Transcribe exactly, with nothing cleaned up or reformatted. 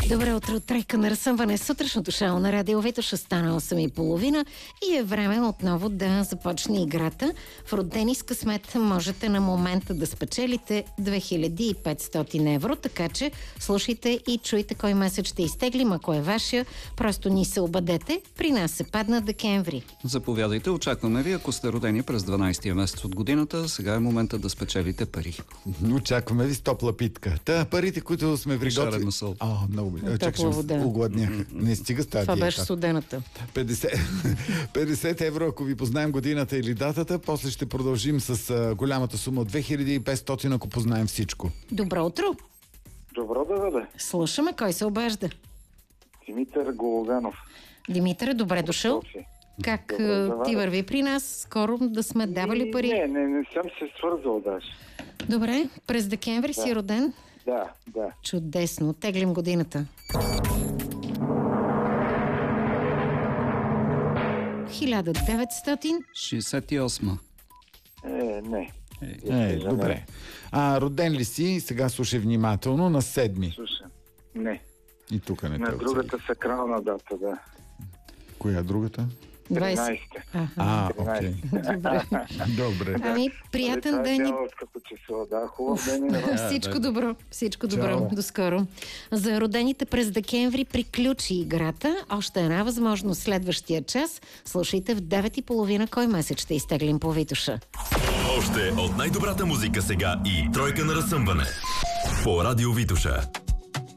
Добро утро, тройка на разсъмване. Сутрешното шоу на Радио Витоша стана осем и половина и е време отново да започне играта. В Родени с късмет можете на момента да спечелите две хиляди и петстотин евро, така че слушайте и чуйте кой месец ще изтеглим, ако е вашия. Просто ни се обадете. При нас се падна декември. Заповядайте, очакваме ви, ако сте родени през дванайсетия месец от годината. Сега е момента да спечелите пари. Очакваме ви с топла питка. Та, парите, които сме приготвили... Шарена сол. О, много би. Чакай, вода. огладнях. Не стига с тази Това диета. беше студената. петдесет, петдесет евро, ако ви познаем годината или датата. После ще продължим с а, голямата сума от две хиляди и петстотин, ако познаем всичко. Добро утро. Добро да бъде. Слушаме, кой се обажда? Димитър Гологанов. Димитър, добре дошъл. София. Как Добре, а, заваря. ти върви при нас? Скоро да сме давали пари? Не, не, не съм се свързал даже. Добре, през декември си роден? Да, да. Чудесно. Теглим годината. хиляда деветстотин шейсет и осма. Е, не. Е, добре. А, роден ли си? Сега слушай внимателно. На седми. Слушай, не. И тук не На те другата сакрална дата, да. Коя другата? двайсет. тринайсета. Аха. А, окей. Добре. Добре. Ами, приятен Това е ден и дяволското число, да. Хубав ден и на вас. всичко добро. Всичко добро. Чао. До скоро. За родените през декември приключи играта. Още една възможност следващия час. Слушайте в девет и половина кой месец ще изтеглим по Витоша. Още от най-добрата музика сега и тройка на разсъмване по Радио Витоша.